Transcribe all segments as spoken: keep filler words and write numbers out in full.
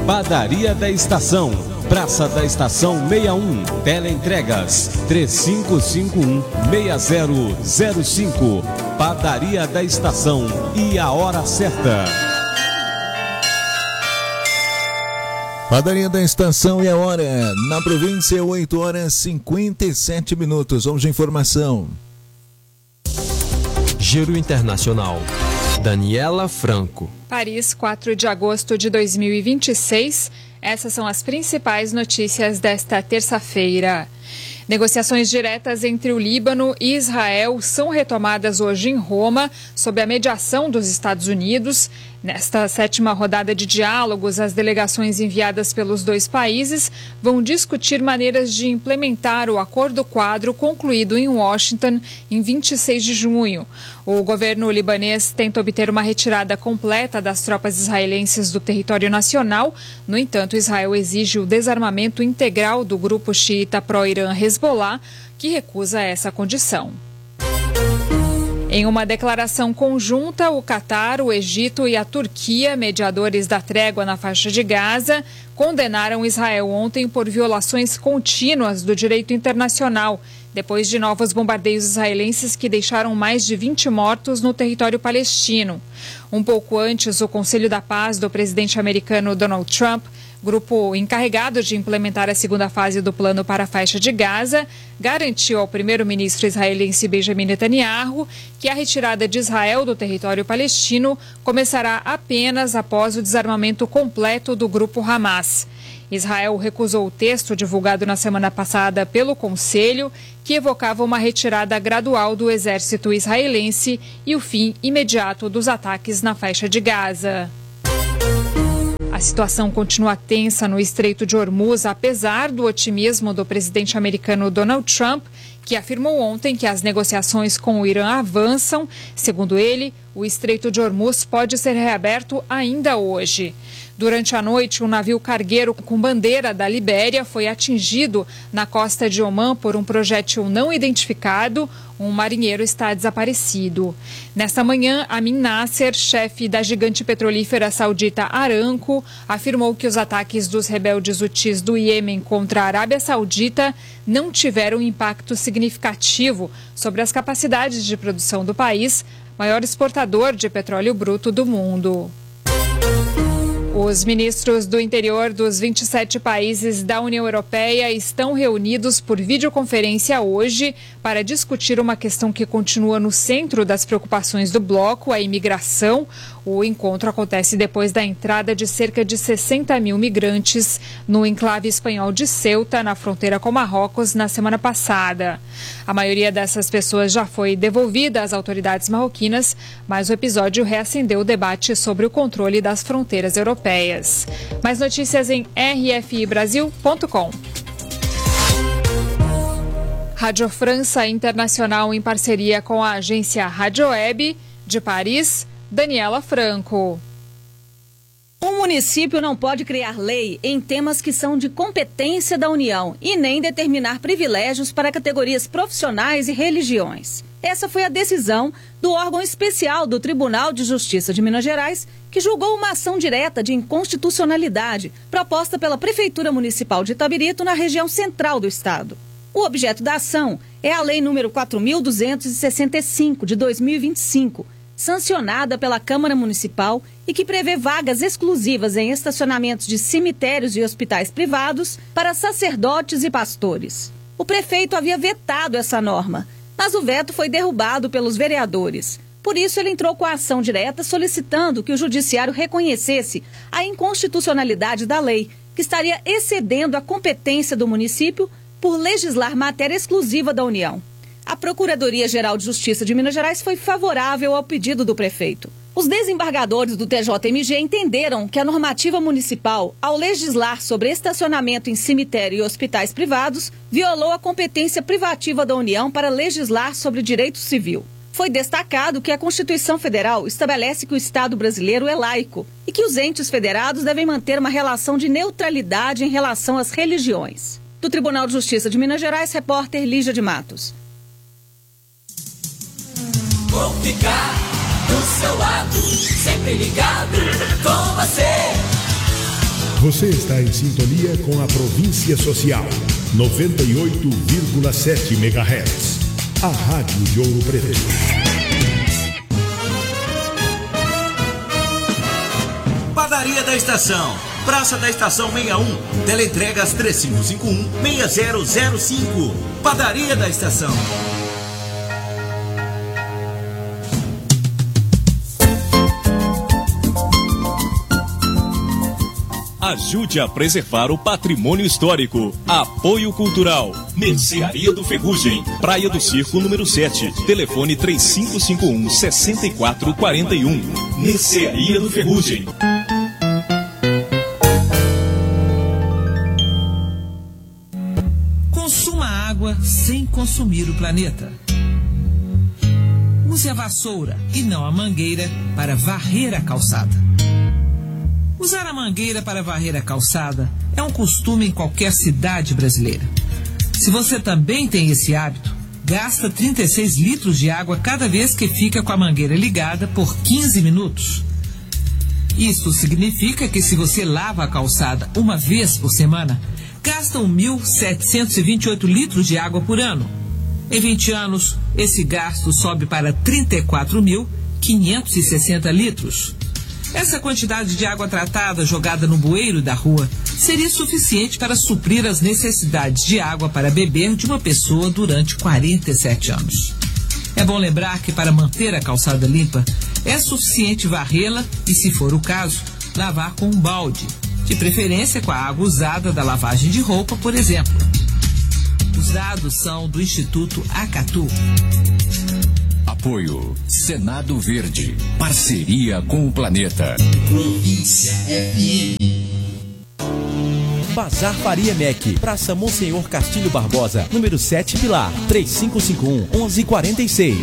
Padaria da Estação, Praça da Estação sessenta e um, Teleentregas três cinco cinco um, seis zero zero cinco. Padaria da Estação e a hora certa. Padaria da Estação e a hora, na província, oito horas e cinquenta e sete minutos. Vamos de informação. Giro Internacional. Daniela Franco. Paris, quatro de agosto de dois mil e vinte e seis. Essas são as principais notícias desta terça-feira. Negociações diretas entre o Líbano e Israel são retomadas hoje em Roma, sob a mediação dos Estados Unidos. Nesta sétima rodada de diálogos, as delegações enviadas pelos dois países vão discutir maneiras de implementar o acordo-quadro concluído em Washington em vinte e seis de junho. O governo libanês tenta obter uma retirada completa das tropas israelenses do território nacional. No entanto, Israel exige o desarmamento integral do grupo xiita pró-Irã Hezbollah, que recusa essa condição. Em uma declaração conjunta, o Catar, o Egito e a Turquia, mediadores da trégua na faixa de Gaza, condenaram Israel ontem por violações contínuas do direito internacional, depois de novos bombardeios israelenses que deixaram mais de vinte mortos no território palestino. Um pouco antes, o Conselho da Paz do presidente americano Donald Trump, grupo encarregado de implementar a segunda fase do plano para a faixa de Gaza, garantiu ao primeiro-ministro israelense Benjamin Netanyahu que a retirada de Israel do território palestino começará apenas após o desarmamento completo do grupo Hamas. Israel recusou o texto divulgado na semana passada pelo Conselho, que evocava uma retirada gradual do exército israelense e o fim imediato dos ataques na faixa de Gaza. A situação continua tensa no Estreito de Hormuz, apesar do otimismo do presidente americano Donald Trump, que afirmou ontem que as negociações com o Irã avançam. Segundo ele, o Estreito de Hormuz pode ser reaberto ainda hoje. Durante a noite, um navio cargueiro com bandeira da Libéria foi atingido na costa de Omã por um projétil não identificado. Um marinheiro está desaparecido. Nesta manhã, Amin Nasser, chefe da gigante petrolífera saudita Aramco, afirmou que os ataques dos rebeldes hutis do Iêmen contra a Arábia Saudita não tiveram impacto significativo sobre as capacidades de produção do país, maior exportador de petróleo bruto do mundo. Os ministros do interior dos vinte e sete países da União Europeia estão reunidos por videoconferência hoje para discutir uma questão que continua no centro das preocupações do bloco, a imigração. O encontro acontece depois da entrada de cerca de sessenta mil migrantes no enclave espanhol de Ceuta, na fronteira com Marrocos, na semana passada. A maioria dessas pessoas já foi devolvida às autoridades marroquinas, mas o episódio reacendeu o debate sobre o controle das fronteiras europeias. Mais notícias em r f i brasil ponto com. Rádio França Internacional, em parceria com a agência Rádio Web de Paris, Daniela Franco. Um município não pode criar lei em temas que são de competência da União e nem determinar privilégios para categorias profissionais e religiões. Essa foi a decisão do órgão especial do Tribunal de Justiça de Minas Gerais, que julgou uma ação direta de inconstitucionalidade proposta pela Prefeitura Municipal de Itabirito, na região central do estado. O objeto da ação é a Lei número quatro mil duzentos e sessenta e cinco, de dois mil e vinte e cinco, sancionada pela Câmara Municipal e que prevê vagas exclusivas em estacionamentos de cemitérios e hospitais privados para sacerdotes e pastores. O prefeito havia vetado essa norma, mas o veto foi derrubado pelos vereadores. Por isso, ele entrou com a ação direta solicitando que o judiciário reconhecesse a inconstitucionalidade da lei, que estaria excedendo a competência do município por legislar matéria exclusiva da União. A Procuradoria-Geral de Justiça de Minas Gerais foi favorável ao pedido do prefeito. Os desembargadores do T J M G entenderam que a normativa municipal, ao legislar sobre estacionamento em cemitério e hospitais privados, violou a competência privativa da União para legislar sobre direito civil. Foi destacado que a Constituição Federal estabelece que o Estado brasileiro é laico e que os entes federados devem manter uma relação de neutralidade em relação às religiões. Do Tribunal de Justiça de Minas Gerais, repórter Lígia de Matos. Vou ficar do seu lado, sempre ligado com você. Você está em sintonia com a Província Social, noventa e oito vírgula sete megahertz. A Rádio de Ouro Preto. Padaria da Estação, Praça da Estação sessenta e um, teleentregas três cinco cinco um, seis zero zero cinco. Padaria da Estação. Ajude a preservar o patrimônio histórico. Apoio Cultural. Mercearia do Ferrugem. Praia do Circo, número sete. Telefone três cinco cinco um, seis quatro quatro um. Mercearia do Ferrugem. Consuma água sem consumir o planeta. Use a vassoura e não a mangueira para varrer a calçada. Usar a mangueira para varrer a calçada é um costume em qualquer cidade brasileira. Se você também tem esse hábito, gasta trinta e seis litros de água cada vez que fica com a mangueira ligada por quinze minutos. Isso significa que se você lava a calçada uma vez por semana, gastam mil setecentos e vinte e oito litros de água por ano. Em vinte anos, esse gasto sobe para trinta e quatro mil quinhentos e sessenta litros. Essa quantidade de água tratada jogada no bueiro da rua seria suficiente para suprir as necessidades de água para beber de uma pessoa durante quarenta e sete anos. É bom lembrar que para manter a calçada limpa, é suficiente varrê-la e, se for o caso, lavar com um balde, de preferência com a água usada da lavagem de roupa, por exemplo. Os dados são do Instituto Acatu. Apoio Senado Verde. Parceria com o planeta. Província F M. Bazar Faria Mec, Praça Monsenhor Castilho Barbosa, número sete Pilar, três cinco cinco um, onze quarenta e seis.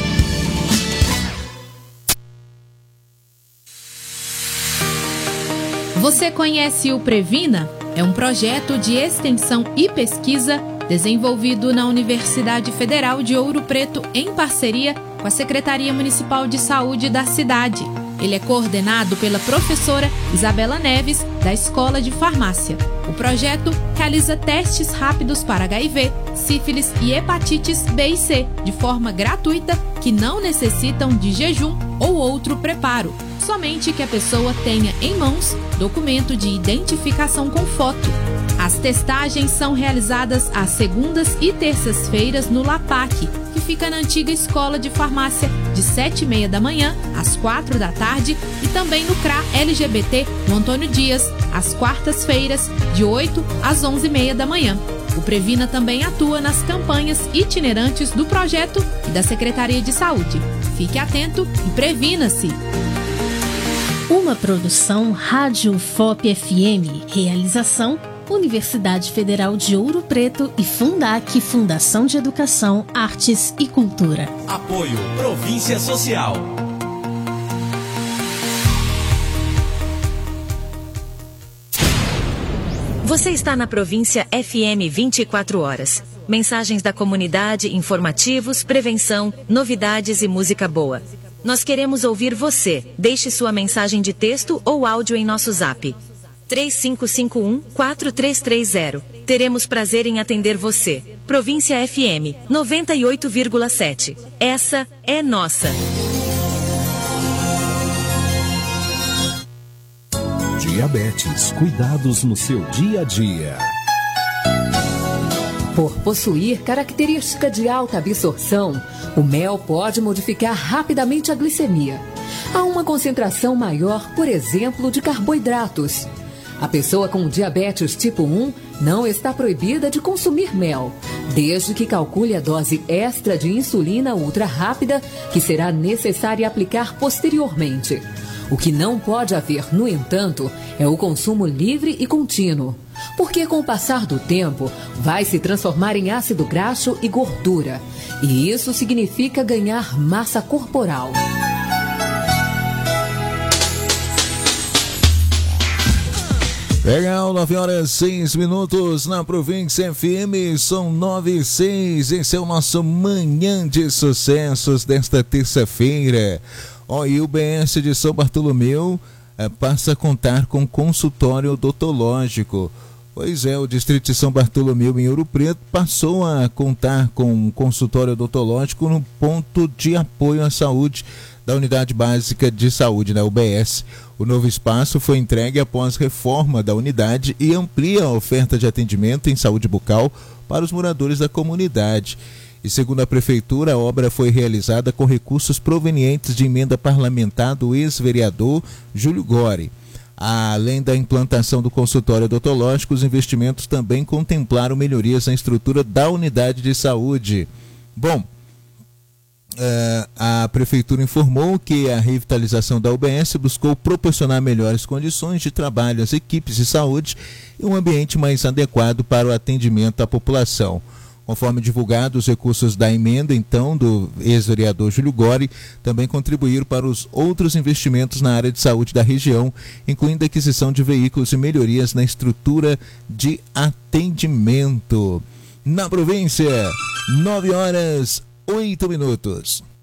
Você conhece o Previna? É um projeto de extensão e pesquisa desenvolvido na Universidade Federal de Ouro Preto em parceria com a Secretaria Municipal de Saúde da cidade. Ele é coordenado pela professora Isabela Neves, da Escola de Farmácia. O projeto realiza testes rápidos para H I V, sífilis e hepatites B e C, de forma gratuita, que não necessitam de jejum ou outro preparo, somente que a pessoa tenha em mãos documento de identificação com foto. As testagens são realizadas às segundas e terças-feiras no LAPAC, que fica na antiga Escola de Farmácia, de sete e meia da manhã às quatro da tarde, e também no C R A L G B T, no Antônio Dias, às quartas-feiras, de oito às onze e meia da manhã. O Previna também atua nas campanhas itinerantes do projeto e da Secretaria de Saúde. Fique atento e previna-se! Uma produção Rádio F O P F M. Realização Universidade Federal de Ouro Preto e Fundac, Fundação de Educação, Artes e Cultura. Apoio Província Social. Você está na Província F M vinte e quatro horas. Mensagens da comunidade, informativos, prevenção, novidades e música boa. Nós queremos ouvir você. Deixe sua mensagem de texto ou áudio em nosso zap. três cinco cinco um, quatro três três zero. Teremos prazer em atender você. Província F M, noventa e oito vírgula sete. Essa é nossa. Diabetes, cuidados no seu dia a dia. Por possuir característica de alta absorção, o mel pode modificar rapidamente a glicemia. Há uma concentração maior, por exemplo, de carboidratos. A pessoa com diabetes tipo um não está proibida de consumir mel, desde que calcule a dose extra de insulina ultra rápida que será necessária aplicar posteriormente. O que não pode haver, no entanto, é o consumo livre e contínuo, porque com o passar do tempo vai se transformar em ácido graxo e gordura, e isso significa ganhar massa corporal. Legal, nove horas e seis minutos na Província F M, são nove e seis. Esse é o nosso Manhã de Sucessos desta terça-feira. Ó, e o B S de São Bartolomeu eh, passa a contar com consultório odontológico. Pois é, o Distrito de São Bartolomeu, em Ouro Preto, passou a contar com um consultório odontológico no ponto de apoio à saúde da Unidade Básica de Saúde, da U B S. O novo espaço foi entregue após reforma da unidade e amplia a oferta de atendimento em saúde bucal para os moradores da comunidade. E segundo a Prefeitura, a obra foi realizada com recursos provenientes de emenda parlamentar do ex-vereador Júlio Gori. Além da implantação do consultório odontológico, os investimentos também contemplaram melhorias na estrutura da unidade de saúde. Bom, a Prefeitura informou que a revitalização da U B S buscou proporcionar melhores condições de trabalho às equipes de saúde e um ambiente mais adequado para o atendimento à população. Conforme divulgado, os recursos da emenda, então, do ex-vereador Júlio Gori, também contribuíram para os outros investimentos na área de saúde da região, incluindo a aquisição de veículos e melhorias na estrutura de atendimento. Na província, nove horas, oito minutos.